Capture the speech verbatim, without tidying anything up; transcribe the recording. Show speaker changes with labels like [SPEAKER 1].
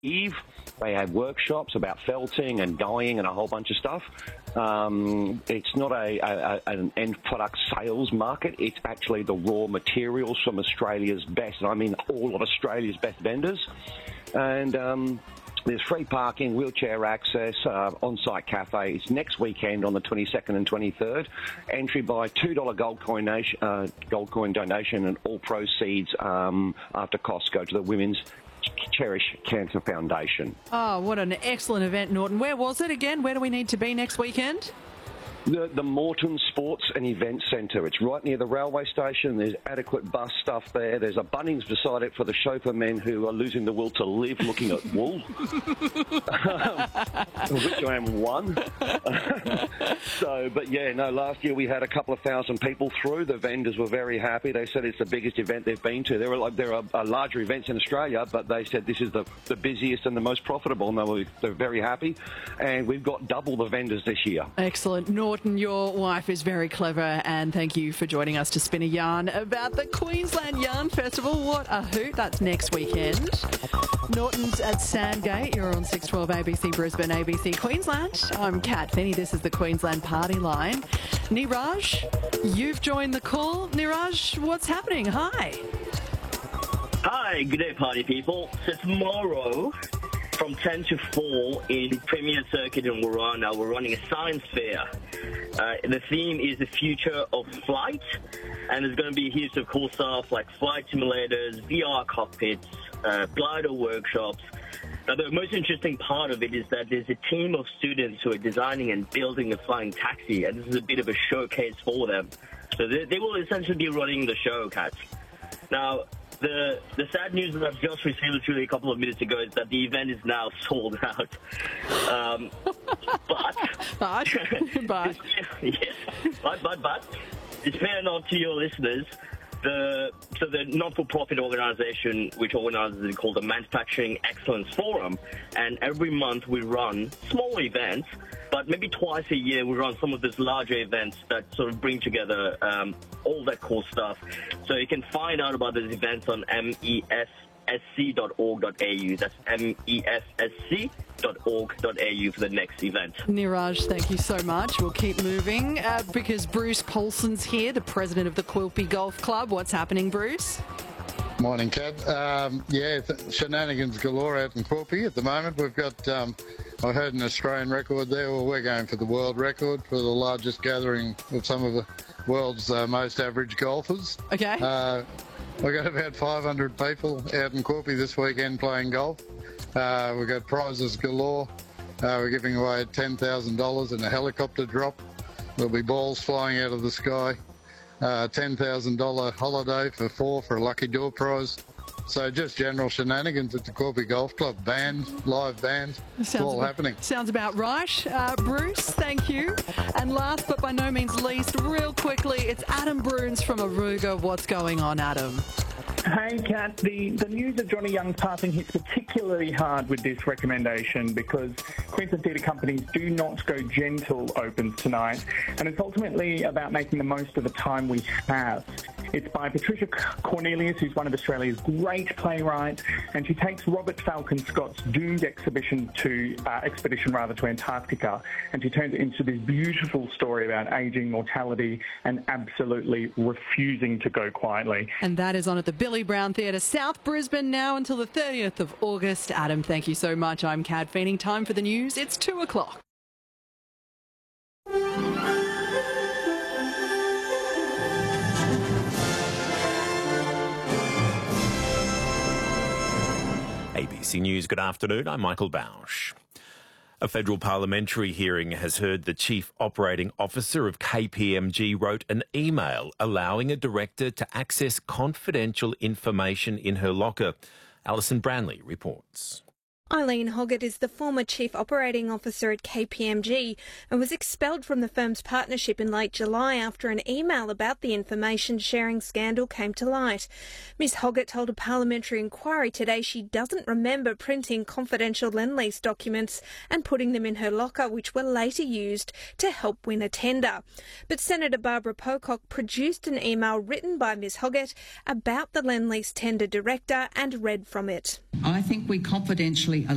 [SPEAKER 1] Eve. They have workshops about felting and dyeing and a whole bunch of stuff. Um, it's not a, a, an end product sales market. It's actually the raw materials from Australia's best, and I mean all of Australia's best vendors. And um, there's free parking, wheelchair access, uh, on-site cafe. It's next weekend on the twenty-second and twenty-third. Entry by two dollars gold coin, uh, gold coin donation, and all proceeds um, after costs go to the Women's Cherish Cancer Foundation.
[SPEAKER 2] Oh, what an excellent event, Norton. Where was it again? Where do we need to be next weekend?
[SPEAKER 1] The, the Moreton Sports and Event Centre. It's right near the railway station. There's adequate bus stuff there. There's a Bunnings beside it for the chauffeur men who are losing the will to live looking at wool, which I am one. So, but yeah, no, last year we had a couple of thousand people through. The vendors were very happy. They said it's the biggest event they've been to. There are, like, there are uh, larger events in Australia, but they said this is the, the busiest and the most profitable, and they were, they're very happy. And we've got double the vendors this year.
[SPEAKER 2] Excellent. Norton, your wife is very clever, and thank you for joining us to spin a yarn about the Queensland Yarn Festival. What a hoot. That's next weekend. Norton's at Sandgate. You're on six twelve A B C Brisbane, A B C Queensland. I'm Kat Finney. This is the Queensland Party Line. Niraj, you've joined the call. Niraj, what's happening? Hi.
[SPEAKER 3] Hi, good day, party people. So tomorrow, from ten to four in Premier Circuit in Warana, we're running a science fair. Uh, the theme is the future of flight, and there's going to be heaps of cool stuff like flight simulators, V R cockpits, uh, glider workshops. Now, the most interesting part of it is that there's a team of students who are designing and building a flying taxi, and this is a bit of a showcase for them. So they, they will essentially be running the show, Kat. Now, The the sad news that I've just received literally a couple of minutes ago is that the event is now sold out. Um, but,
[SPEAKER 2] but, but,
[SPEAKER 3] yes, but, but, but, it's fair enough to your listeners. The so the not-for-profit organisation which organises it called the Manufacturing Excellence Forum, and every month we run small events, but maybe twice a year we run some of these larger events that sort of bring together um, all that cool stuff. So you can find out about these events on M E S S C dot org dot A U. That's M E S S C dot org dot A U for the next event.
[SPEAKER 2] Niraj, thank you so much. We'll keep moving uh, because Bruce Paulson's here, the president of the Quilpie Golf Club. What's happening, Bruce?
[SPEAKER 4] Morning, Kat. Um, yeah, th- shenanigans galore out in Quilpie at the moment. We've got, um, I heard an Australian record there. Well, we're going for the world record for the largest gathering of some of the world's uh, most average golfers.
[SPEAKER 2] Okay.
[SPEAKER 4] Uh, we've got about five hundred people out in Quilpie this weekend playing golf. Uh, we've got prizes galore. Uh, we're giving away ten thousand dollars in a helicopter drop. There'll be balls flying out of the sky. Uh, ten thousand dollars holiday for four for a lucky door prize. So just general shenanigans at the Quilpie Golf Club. Band, live band, it's all
[SPEAKER 2] about,
[SPEAKER 4] happening.
[SPEAKER 2] Sounds about right. Uh, Bruce, thank you. And last but by no means least, real quickly, it's Adam Bruns from Aruga. What's going on, Adam?
[SPEAKER 5] Hey, Kat. The, the news of Johnny Young's passing hits particularly hard with this recommendation because Queensland theatre companies do not go gentle opens tonight, and it's ultimately about making the most of the time we have. It's by Patricia Cornelius, who's one of Australia's great playwrights, and she takes Robert Falcon Scott's doomed exhibition to uh, expedition rather to Antarctica, and she turns it into this beautiful story about ageing, mortality, and absolutely refusing to go quietly.
[SPEAKER 2] And that is on at the Billy Brown Theatre, South Brisbane, now until the thirtieth of August. Adam, thank you so much. I'm Kat Feening. Time for the news. It's two o'clock.
[SPEAKER 6] A B C News, good afternoon. I'm Michael Bausch. A federal parliamentary hearing has heard the Chief Operating Officer of K P M G wrote an email allowing a director to access confidential information in her locker. Alison Branley reports.
[SPEAKER 7] Eileen Hoggett is the former Chief Operating Officer at K P M G and was expelled from the firm's partnership in late July after an email about the information sharing scandal came to light. Miss Hoggett told a parliamentary inquiry today she doesn't remember printing confidential Lendlease documents and putting them in her locker, which were later used to help win a tender. But Senator Barbara Pocock produced an email written by Miss Hoggett about the Lendlease tender director and read from it.
[SPEAKER 8] I think we confidentially